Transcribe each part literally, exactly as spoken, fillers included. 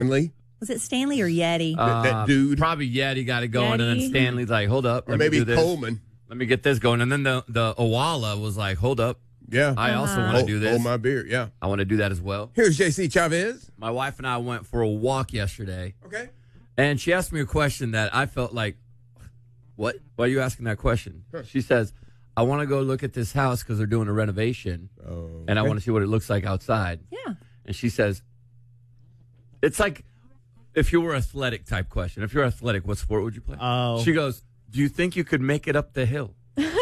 Lee? Was it Stanley or Yeti? Uh, that, that dude? Probably Yeti got it going, Yeti? and then Stanley's like, hold up. Or Let maybe me do this. Coleman. Let me get this going. And then the, the Owala was like, hold up. Yeah. I also Uh-huh. want to Hold- do this. Hold my beer, yeah. I want to do that as well. Here's J C Chavez. My wife and I went for a walk yesterday, Okay. and she asked me a question that I felt like, what? Why are you asking that question? Huh. She says, I want to go look at this house because they're doing a renovation, Oh, and I okay. want to see what it looks like outside. Yeah. And she says, it's like if you were athletic type question. If you're athletic, what sport would you play? Oh. She goes, do you think you could make it up the hill?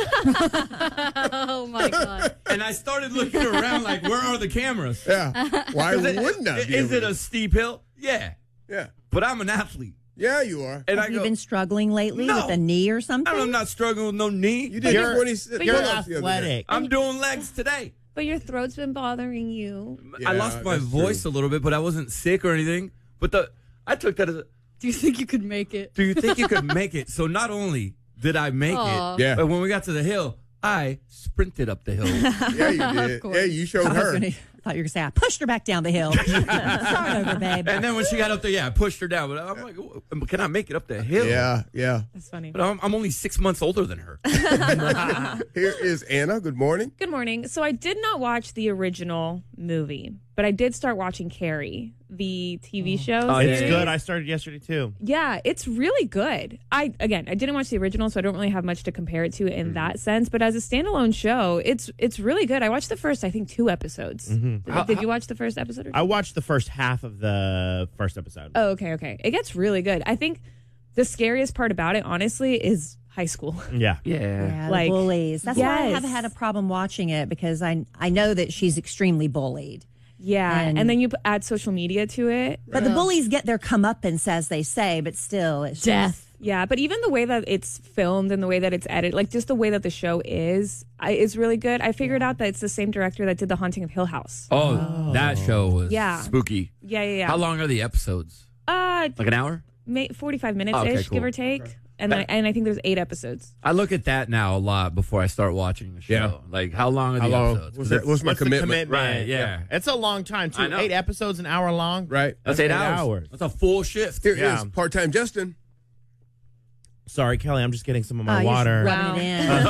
Oh, my God. And I started looking around like, where are the cameras? Yeah. Why Is it- wouldn't I be Is able it to- a steep hill? Yeah. Yeah. But I'm an athlete. Yeah, you are. And Have I you go, been struggling lately No. with a knee or something? I'm not struggling with no knee. You did You're- twenty-six You're pull-ups the other day. athletic. I'm doing legs today. But your throat's been bothering you. I Yeah, lost my that's voice true. a little bit, but I wasn't sick or anything. But the I took that as a, Do you think you could make it? do you think you could make it? So not only did I make Aw. it, Yeah. but when we got to the hill, I sprinted up the hill. Yeah, you did. course. Yeah, you showed I, was her. gonna, I thought you were going to say, I pushed her back down the hill. Start over, babe. And then when she got up there, yeah, I pushed her down. But I'm like, "Oh, can I make it up the hill? Yeah, yeah. That's funny. But I'm, I'm only six months older than her. Here is Anna. Good morning. Good morning. So I did not watch the original movie, but I did start watching Carrie, the T V show. Oh, It's series. good. I started yesterday, too. Yeah, it's really good. I again, I didn't watch the original, so I don't really have much to compare it to in that sense. But as a standalone show, it's it's really good. I watched the first, I think, two episodes. Did, How- did you watch the first episode? Or I watched the first half of the first episode. Oh, okay, okay. It gets really good. I think the scariest part about it, honestly, is high school. Yeah. Yeah. Yeah, Like, the bullies. That's why I yes. haven't had a problem watching it because I I know that she's extremely bullied. Yeah, and, And- then you p- add social media to it. But the bullies get their comeuppance, as they say, but still, it's Death. Yeah, but even the way that it's filmed and the way that it's edited, like just the way that the show is, I, is really good. I figured out that it's the same director that did The Haunting of Hill House. Oh, that show was Yeah. spooky. Yeah, yeah, yeah. How long are the episodes? Uh, Like an hour? ma- forty-five minutes Oh, ish, okay, give cool. or take. And then, and I think there's eight episodes. I look at that now a lot before I start watching the show. Yeah. Like, how long are How the long? episodes? 'Cause What's, that, what's my What's the commitment? Right, yeah. It's a long time, too. I know. Eight episodes, an hour long. Right. That's eight, hours. That's a full shift. Here is Yeah. part-time Justin. Sorry, Kelly. I'm just getting some of Oh, my you're just water. rubbing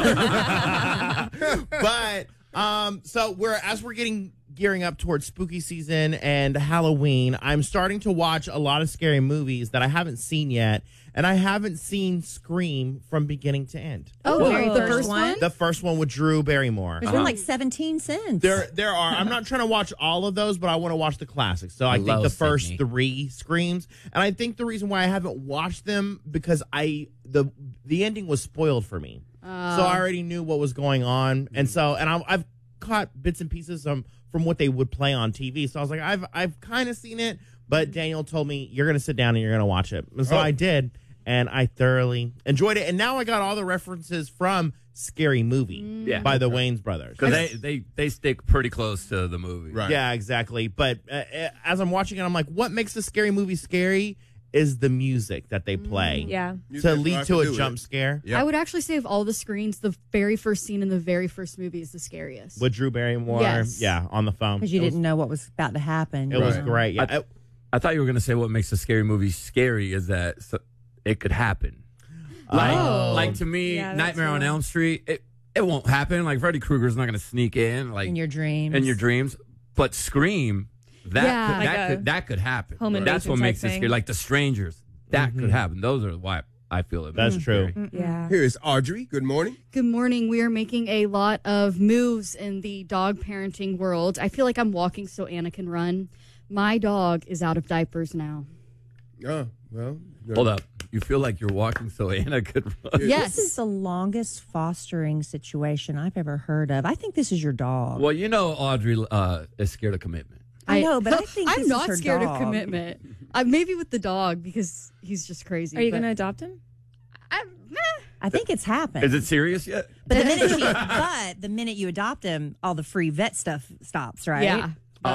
it in. But um, so we're as we're getting gearing up towards spooky season and Halloween, I'm starting to watch a lot of scary movies that I haven't seen yet, and I haven't seen Scream from beginning to end. Oh, Whoa. the first First one? one? The first one with Drew Barrymore. There's been like seventeen since. There, there are. I'm not trying to watch all of those, but I want to watch the classics. So I, I think love the first Sydney. three Screams, and I think the reason why I haven't watched them because I the the ending was spoiled for me, so I already knew what was going on, and so and I, I've caught bits and pieces from from what they would play on T V. So I was like, I've I've kind of seen it, but Daniel told me you're going to sit down and you're going to watch it, and so Oh. I did, and I thoroughly enjoyed it, and now I got all the references from Scary Movie Yeah. by the Wayans brothers. Because they, they, they stick pretty close to the movie. Right. Yeah, exactly. But uh, uh, as I'm watching it, I'm like, what makes a scary movie scary is the music that they play Yeah. to Music lead rock to can a do it. jump scare. Yeah. I would actually say of all the screens, the very first scene in the very first movie is the scariest. With Drew Barrymore, Yes. yeah, on the phone. Because you It was- didn't know what was about to happen. It was Right. great. Yeah. I- Uh, I thought you were going to say what makes a scary movie scary is that so- it could happen. Like, Oh. like to me, Yeah, that's Nightmare on right. Elm Street, it, it won't happen. Like Freddy Krueger's not going to sneak in like in your dreams. in your dreams. But Scream, that Yeah. could, Like that a could that could happen. home That's invasion what type makes it thing. scary. Like The Strangers, that could happen. Those are why I feel it. That's true. scary. Yeah. Here is Audrey. Good morning. Good morning. We are making a lot of moves in the dog parenting world. I feel like I'm walking so Anna can run. My dog is out of diapers now. Oh, well. Hold up. You feel like you're walking so Anna could run. Yes. This is the longest fostering situation I've ever heard of. I think this is your dog. Well, you know Audrey uh, is scared of commitment. I know, but I think I'm this is not her scared dog. of commitment. Uh, maybe with the dog because he's just crazy. Are you but- going to adopt him? I'm, eh. I think it's happened. Is it serious yet? But the minute you, but the minute you adopt him, all the free vet stuff stops, right? Yeah.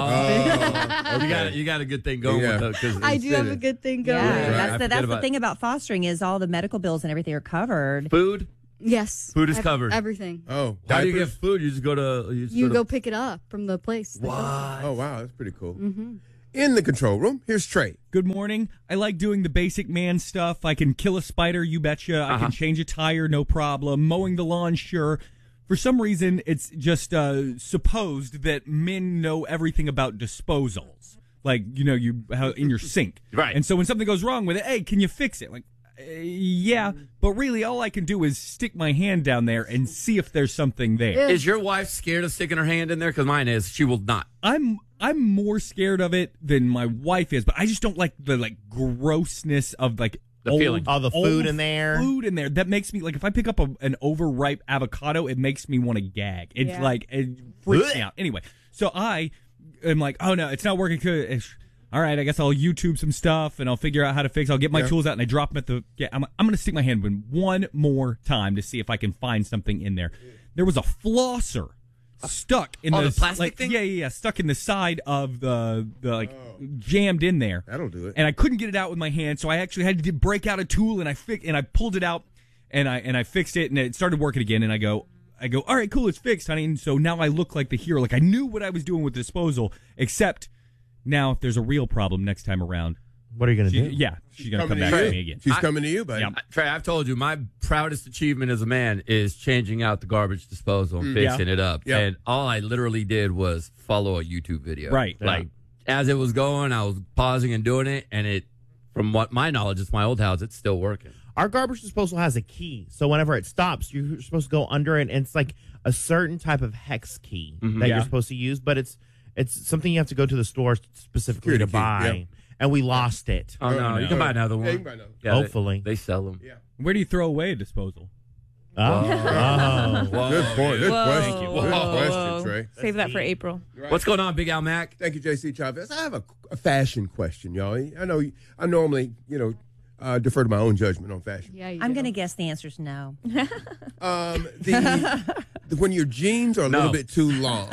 Oh, you got you got a good thing going Yeah. with it. 'cause I it's do have in a it. good thing going. Yeah, Right. I that's the forget that's the about- thing about fostering is all the medical bills and everything are covered. Food. Yes. Food is Ev- covered. Everything. Oh, How do you get diapers? food? You just go to you, just You go, go to, pick it up from the place. What? Oh, wow. That's pretty cool. Mm-hmm. In the control room, here's Trey. Good morning. I like doing the basic man stuff. I can kill a spider, you betcha. I Uh-huh. can change a tire, no problem. Mowing the lawn, sure. For some reason, it's just uh, supposed that men know everything about disposals. Like, you know, you how in your sink. Right. And so when something goes wrong with it, hey, can you fix it? Like, uh, yeah. But really, all I can do is stick my hand down there and see if there's something there. Is your wife scared of sticking her hand in there? Because mine is. She will not. I'm I'm more scared of it than my wife is, but I just don't like the like grossness of like The old, feeling. All the old food in there. Food in there that makes me like if I pick up a, an overripe avocado, it makes me want to gag. It's Yeah. like it freaks me out. Anyway, so I am like, oh no, it's not working good. All right, I guess I'll YouTube some stuff and I'll figure out how to fix. I'll get my Yeah. tools out and I drop them at the. Yeah, I'm I'm gonna stick my hand in one more time to see if I can find something in there. There was a flosser stuck in Oh, the, the plastic like, thing? Yeah, yeah, yeah, stuck in the side of the the like jammed in there. That'll do it. And I couldn't get it out with my hand, so I actually had to break out a tool and I fi- and I pulled it out and I and I fixed it and it started working again. And I go, I go, all right, cool, it's fixed, honey. And so now I look like the hero. Like I knew what I was doing with disposal, except now if there's a real problem next time around, What are you going to she, do? yeah, she's gonna come Coming back to to you. me again. She's I- coming to you, buddy. Yeah. I- Trey, I've told you my proudest achievement as a man is changing out the garbage disposal and Yeah. fixing it up. Yeah. And all I literally did was follow a YouTube video. Right. Like as it was going, I was pausing and doing it, and it, from what my knowledge, it's my old house. It's still working. Our garbage disposal has a key, so whenever it stops, you're supposed to go under it, and it's like a certain type of hex key that Yeah. you're supposed to use, but it's it's something you have to go to the store specifically Security to key, buy, yeah. and we lost it. Oh, no, you can buy another one. Yeah, you can buy another one. Yeah, they- Hopefully. they, sell them. Yeah. Where do you throw away a disposal? Oh. Oh. Whoa. Good point. Good Whoa. question. Good Whoa. question, Trey. Save that for April. What's going on, Big Al Mac? Thank you, J C Chavez. I have a, a fashion question, y'all. I know I normally, you know, uh, defer to my own judgment on fashion. Yeah, you I'm do. going to guess the answer's no. Um, the, the when your jeans are a No. little bit too long,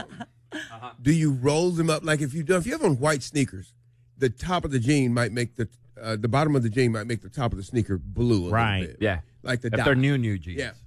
do you roll them up? Like if you do, if you have on white sneakers, the top of the jean might make the uh, the bottom of the jean might make the top of the sneaker blue. A Right. Little bit. Yeah. Like the If dot. they're new, new jeans. Yeah.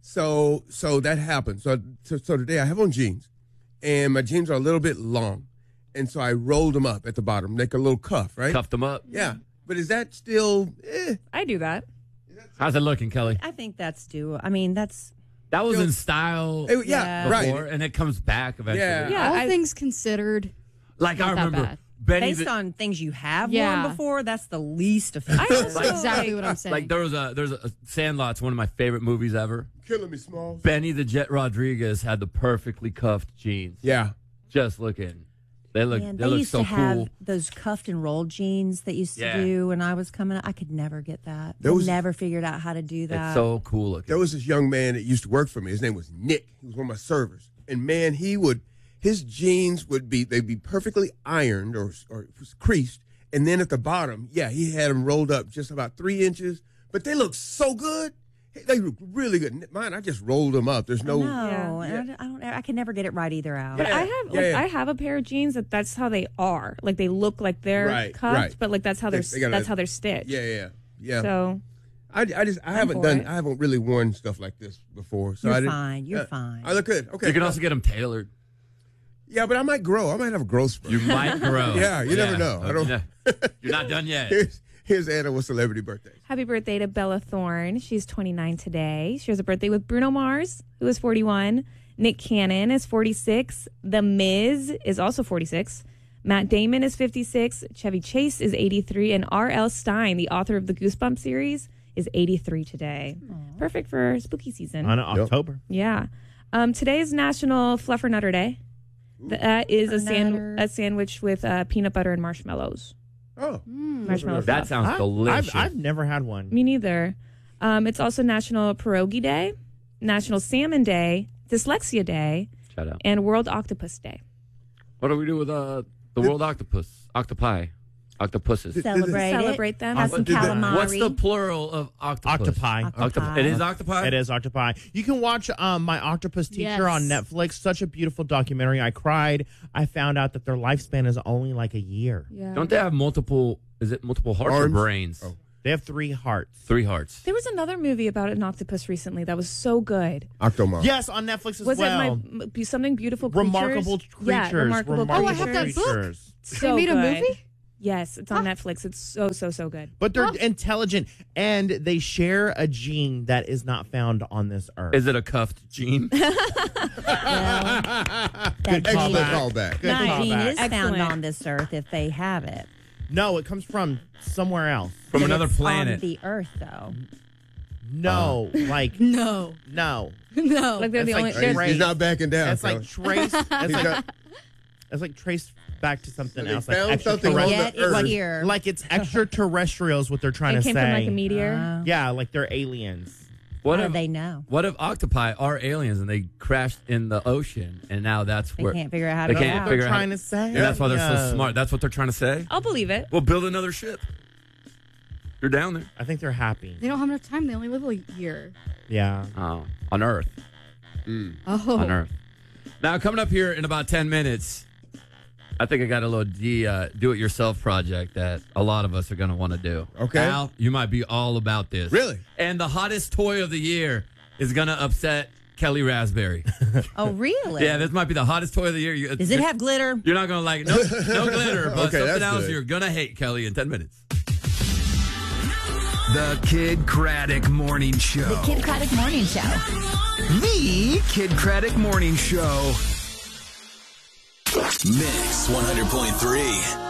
So so that happens. So, so so today I have on jeans, and my jeans are a little bit long, and so I rolled them up at the bottom, like a little cuff, right? Cuff them up. Yeah. But is that still? Eh. I do that. How's it looking, Kelly? I think that's due. I mean, that's That was Yo. in style Eh, yeah, Yeah. before, right. and it comes back eventually. Yeah. Yeah, All I- things considered. Like Not I that remember bad. Benny. based the- on things you have Yeah. worn before. That's the least I offensive. also, That's exactly like, what I'm saying. like there was a there's a Sandlot's one of my favorite movies ever. Killing me, Smalls. Benny the Jet Rodriguez had the perfectly cuffed jeans. Yeah. Just looking, they look Man, they, they look used so to have cool. those cuffed and rolled jeans that used to Yeah. do when I was coming up. I could never get that. There I was- never figured out how to do that. It's so cool looking. There was this young man that used to work for me. His name was Nick. He was one of my servers. And man, he would, his jeans would be, they'd be perfectly ironed or, or creased. And then at the bottom, yeah, he had them rolled up just about three inches. But they look so good. They look really good. Mine, I just rolled them up. There's no. no, Yeah. and I, I don't. I can never get it right either out. But Yeah. I have Yeah, like yeah. I have a pair of jeans that that's how they are. Like they look like they're Right, cuffed, right. but like that's how They- they're they gotta- that's how they're stitched. Yeah, yeah, yeah. So I, I just, I haven't for done, it. I haven't really worn stuff like this before. So You're I didn't, fine. You're yeah. fine. I look good. Okay. you can also get them tailored. Yeah, but I might grow. I might have a growth spurt. You might grow. Yeah, you never know. I don't- Yeah. You're not done yet. Here's, here's Anna with celebrity birthdays. happy birthday to Bella Thorne. She's twenty-nine today. She has a birthday with Bruno Mars, who is forty-one. Nick Cannon is forty-six. The Miz is also forty-six. Matt Damon is fifty-six. Chevy Chase is eighty-three. And R L. Stein, the author of the Goosebumps series, is eighty-three today. Perfect for spooky season. On October. Yeah. Um, today is National Fluffernutter Day. That is a, san- Fluffernutter. a sandwich with uh, peanut butter and marshmallows. Oh, Marshmallow That fluff. sounds I- delicious. I've, I've never had one. Me neither. Um, it's also National Pierogi Day, National Salmon Day, Dyslexia Day, Shout out. and World Octopus Day. What do we do with uh, the world octopus? Octopi. Octopuses. Celebrate, Celebrate it. them. Have What some did the- calamari. What's the plural of octopus? Octopi. Octopi. It is octopi? It is octopi. You can watch um, My Octopus Teacher Yes. on Netflix. Such a beautiful documentary. I cried. I found out that their lifespan is only like a year. Yeah. Don't they have multiple, is it multiple hearts or Arms? brains? Oh. They have three hearts. Three hearts. There was another movie about an octopus recently that was so good. Octomom. Yes, on Netflix as Was well. it my m- something beautiful creatures? Remarkable creatures. Yeah, remarkable, Remarkable Oh, I have that book. creatures. So They made a good. movie? Yes, it's on Netflix. It's so so so good. But they're Huh. intelligent, and they share a gene that is not found on this earth. Is it a cuffed gene? That Good gene, Excellent callback. callback. Good that gene callback. is found Excellent. on this earth if they have it. No, it comes from somewhere else. From But another it's planet. On the earth, though. No, like No. no. No. Like they're It's the like only. trace- they're- He's, he's not backing down. It's like fella. traced. It's He's like, got- it's like traced back to something They else. found Like something on extraterrestrial. Yet the it's earth. here. Like it's extraterrestrials. What they're trying it to came say. from like a meteor. Uh, Yeah, like they're aliens. What how if do they know? what if octopi are aliens and they crashed in the ocean and now that's They where can't figure out how they to get can't out. figure They're out trying to say. and that's why they're Yeah. so smart. That's what they're trying to say. I'll believe it. We'll build another ship. You're down there. I think they're happy. They don't have enough time. They only live a year. Yeah. Oh, on Earth. Oh. On Earth. Now, coming up here in about ten minutes, I think I got a little D, uh, do-it-yourself project that a lot of us are going to want to do. Okay. Al, you might be all about this. Really? And the hottest toy of the year is going to upset Kelly Raspberry. Oh, really? Yeah, this might be the hottest toy of the year. You- Does it have glitter? You're not going to like it. No, no glitter, but Okay, something that's else good. you're going to hate, Kelly, in ten minutes. The Kid Craddock Morning Show. The Kid Craddock Morning Show. The Kid Craddock Morning Show. Mix one hundred point three.